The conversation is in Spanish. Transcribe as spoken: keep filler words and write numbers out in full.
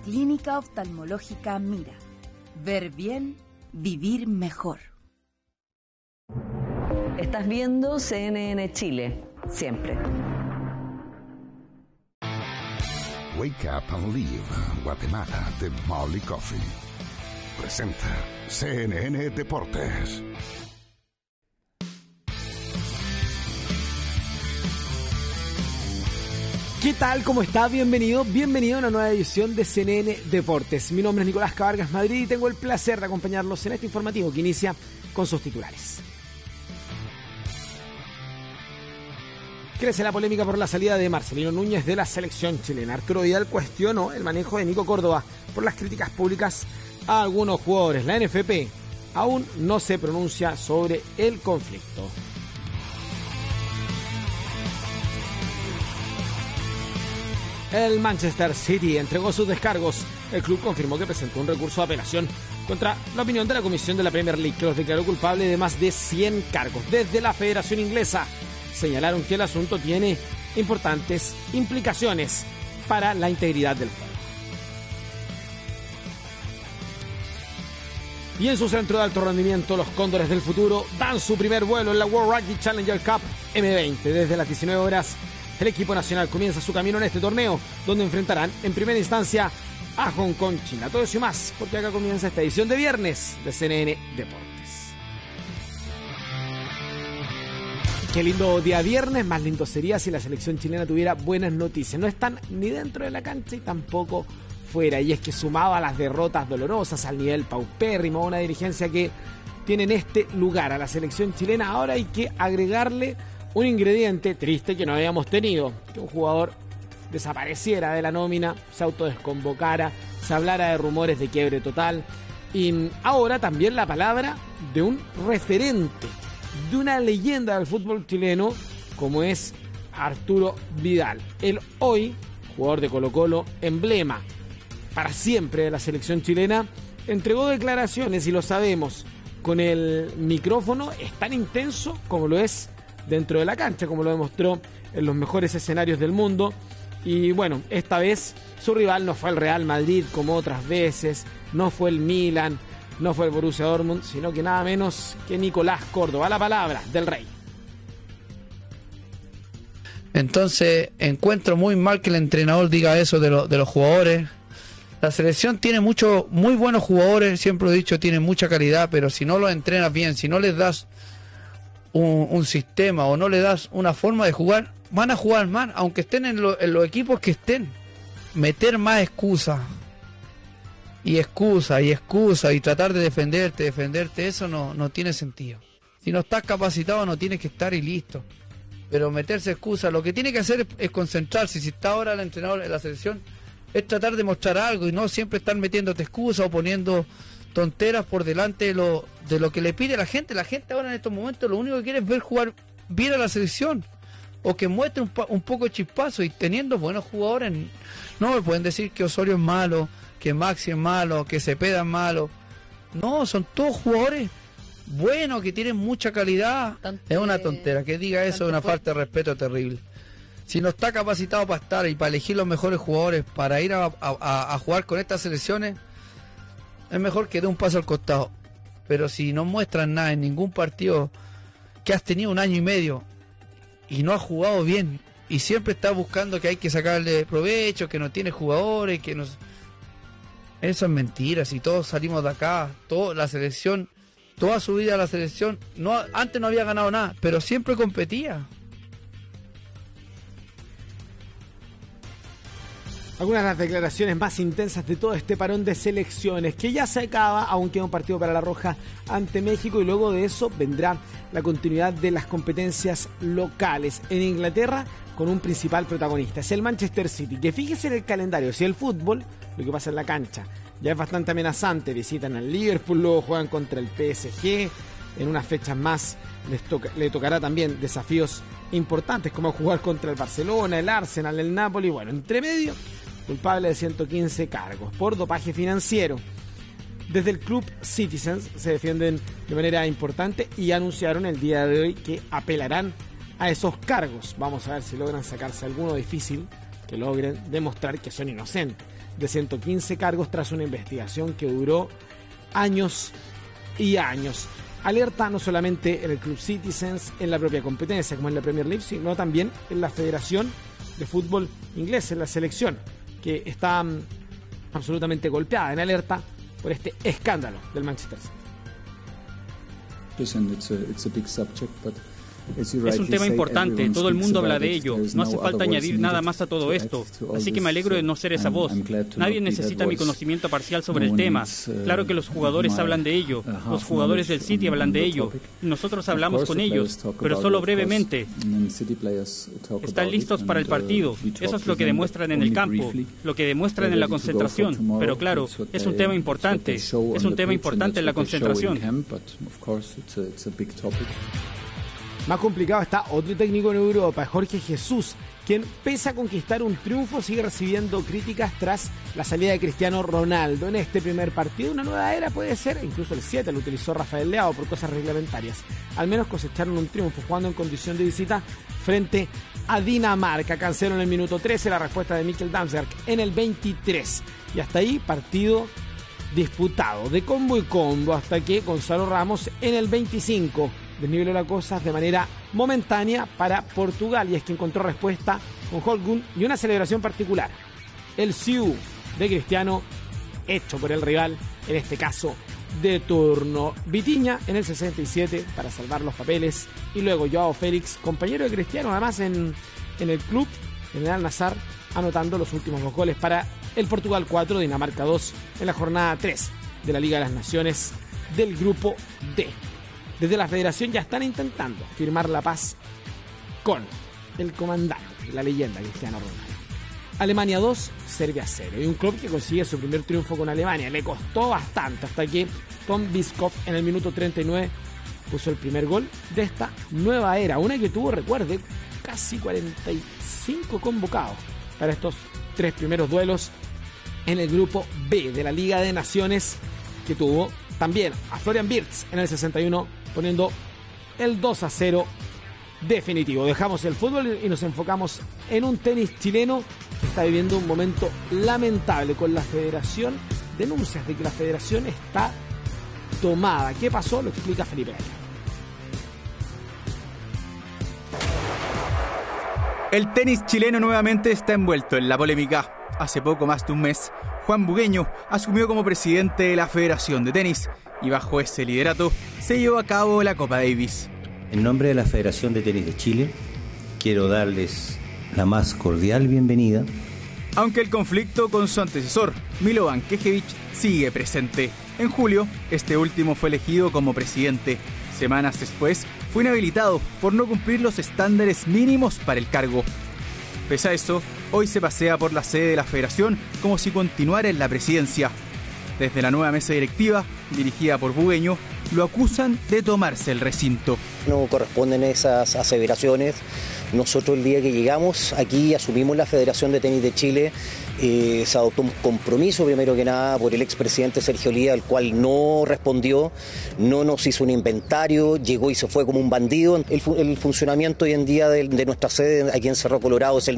Clínica Oftalmológica Mira. Ver bien, vivir mejor. Estás viendo C N N Chile, siempre. Wake Up and Live, Guatemala, de Molly Coffee. Presenta C N N Deportes. ¿Qué tal? ¿Cómo está? Bienvenido, bienvenido a una nueva edición de C N N Deportes. Mi nombre es Nicolás Cabargas Madrid y tengo el placer de acompañarlos en este informativo que inicia con sus titulares. Crece la polémica por la salida de Marcelino Núñez de la selección chilena. Arturo Vidal cuestionó el manejo de Nico Córdoba por las críticas públicas a algunos jugadores. La N F P aún no se pronuncia sobre el conflicto. El Manchester City entregó sus descargos. El club confirmó que presentó un recurso de apelación contra la opinión de la Comisión de la Premier League, que los declaró culpables de más de cien cargos. Desde la Federación Inglesa señalaron que el asunto tiene importantes implicaciones para la integridad del juego. Y en su centro de alto rendimiento, los Cóndores del Futuro dan su primer vuelo en la World Rugby Challenger Cup eme veinte. Desde las diecinueve horas, el equipo nacional comienza su camino en este torneo, donde enfrentarán en primera instancia a Hong Kong, China. Todo eso y más, porque acá comienza esta edición de viernes de C N N Deportes. Qué lindo día viernes, más lindo sería si la selección chilena tuviera buenas noticias. No están ni dentro de la cancha y tampoco fuera. Y es que sumaba las derrotas dolorosas al nivel paupérrimo, una dirigencia que tiene en este lugar a la selección chilena. Ahora hay que agregarle un ingrediente triste que no habíamos tenido, que un jugador desapareciera de la nómina, se autodesconvocara, se hablara de rumores de quiebre total, y ahora también la palabra de un referente, de una leyenda del fútbol chileno, como es Arturo Vidal. El hoy, jugador de Colo-Colo, emblema para siempre de la selección chilena, entregó declaraciones, y lo sabemos, con el micrófono es tan intenso como lo es dentro de la cancha, como lo demostró en los mejores escenarios del mundo. Y bueno, esta vez su rival no fue el Real Madrid como otras veces, no fue el Milan, no fue el Borussia Dortmund, sino que nada menos que Nicolás Córdoba. La palabra del Rey. Entonces encuentro muy mal que el entrenador diga eso de, lo, de los jugadores. La selección tiene muchos, muy buenos jugadores, siempre he dicho, tiene mucha calidad, pero si no los entrenas bien, si no les das Un, un sistema o no le das una forma de jugar, van a jugar mal, aunque estén en, lo, en los equipos que estén. Meter más excusas y excusa y excusa y tratar de defenderte, defenderte, eso no, no tiene sentido. Si no estás capacitado no tienes que estar y listo. Pero meterse excusas, lo que tiene que hacer es, es concentrarse. Si está ahora el entrenador de la selección, es tratar de mostrar algo y no siempre estar metiéndote excusas o poniendo tonteras por delante de lo, de lo que le pide la gente. La gente ahora en estos momentos lo único que quiere es ver jugar bien a la selección, o que muestre un, un poco de chispazo, y teniendo buenos jugadores. No me pueden decir que Osorio es malo, que Maxi es malo, que Cepeda es malo. No, son todos jugadores buenos, que tienen mucha calidad. Es una tontera, que diga eso es una falta de respeto terrible. Si no está capacitado para estar y para elegir los mejores jugadores para ir a, a, a jugar con estas selecciones, es mejor que dé un paso al costado. Pero si no muestran nada en ningún partido, que has tenido un año y medio y no has jugado bien, y siempre estás buscando que hay que sacarle provecho, que no tiene jugadores, que no... Eso es mentira. Si todos salimos de acá, toda la selección, toda su vida la selección, no, antes no había ganado nada, pero siempre competía. Algunas de las declaraciones más intensas de todo este parón de selecciones, que ya se acaba, aún queda un partido para la Roja ante México, y luego de eso vendrá la continuidad de las competencias locales en Inglaterra, con un principal protagonista, es el Manchester City, que fíjese en el calendario, si el fútbol, lo que pasa en la cancha, ya es bastante amenazante, visitan al Liverpool, luego juegan contra el P S G, en unas fechas más les toca, le tocará también desafíos importantes, como jugar contra el Barcelona, el Arsenal, el Napoli, bueno, entre medio, culpable de ciento quince cargos por dopaje financiero. Desde el club Citizens se defienden de manera importante y anunciaron el día de hoy que apelarán a esos cargos. Vamos a ver si logran sacarse alguno difícil, que logren demostrar que son inocentes de ciento quince cargos tras una investigación que duró años y años. Alerta no solamente en el Club Citizens, en la propia competencia como en la Premier League, sino también en la Federación de Fútbol Inglés, en la selección, que está um, absolutamente golpeada, en alerta por este escándalo del Manchester City. Es un tema importante, todo el mundo habla de ello, no hace falta añadir nada más a todo esto, así que me alegro de no ser esa voz. Nadie necesita mi conocimiento parcial sobre el tema. Claro que los jugadores hablan de ello, los jugadores del City hablan de ello, y nosotros hablamos con ellos, pero solo brevemente. Están listos para el partido, eso es lo que demuestran en el campo, lo que demuestran en la concentración, pero claro, es un tema importante, es un tema importante en la concentración. Más complicado está otro técnico en Europa, Jorge Jesús, quien pese a conquistar un triunfo sigue recibiendo críticas tras la salida de Cristiano Ronaldo. En este primer partido, una nueva era puede ser, incluso el siete lo utilizó Rafael Leao por cosas reglamentarias. Al menos cosecharon un triunfo jugando en condición de visita frente a Dinamarca. Cancelo en el minuto trece, la respuesta de Mikkel Damsgaard en el veintitrés. Y hasta ahí partido disputado, de combo y combo, hasta que Gonzalo Ramos en el veinticinco desniveló las cosas de manera momentánea para Portugal, y es que encontró respuesta con Holgun y una celebración particular. El Siu de Cristiano hecho por el rival, en este caso de turno. Vitinha en el sesenta y siete para salvar los papeles, y luego Joao Félix, compañero de Cristiano además en, en el club, en el Al-Nassr, anotando los últimos dos goles para el Portugal cuatro, Dinamarca dos en la jornada tres de la Liga de las Naciones del Grupo D. Desde la federación ya están intentando firmar la paz con el comandante, la leyenda Cristiano Ronaldo. Alemania dos, Serbia cero. Y un club que consigue su primer triunfo con Alemania. Le costó bastante hasta que Tom Biskov en el minuto treinta y nueve puso el primer gol de esta nueva era. Una que tuvo, recuerde, casi cuarenta y cinco convocados para estos tres primeros duelos en el grupo B de la Liga de Naciones, que tuvo también a Florian Wirtz en el sesenta y uno poniendo el dos a cero definitivo. Dejamos el fútbol y nos enfocamos en un tenis chileno que está viviendo un momento lamentable con la federación. Denuncias de que la federación está tomada. ¿Qué pasó? Lo explica Felipe Gaya. El tenis chileno nuevamente está envuelto en la polémica. Hace poco más de un mes, Juan Bugueño asumió como presidente de la Federación de Tenis y bajo ese liderato se llevó a cabo la Copa Davis. En nombre de la Federación de Tenis de Chile, quiero darles la más cordial bienvenida. Aunque el conflicto con su antecesor, Milovan Knežević, sigue presente. En julio, este último fue elegido como presidente. Semanas después, fue inhabilitado por no cumplir los estándares mínimos para el cargo. Pese a eso, hoy se pasea por la sede de la federación como si continuara en la presidencia. Desde la nueva mesa directiva, dirigida por Bugueño, lo acusan de tomarse el recinto. No corresponden esas aseveraciones. Nosotros el día que llegamos aquí asumimos la Federación de Tenis de Chile. Eh, se adoptó un compromiso primero que nada por el expresidente Sergio Lía, el cual no respondió, no nos hizo un inventario, llegó y se fue como un bandido. El, el funcionamiento hoy en día de, de nuestra sede aquí en Cerro Colorado es el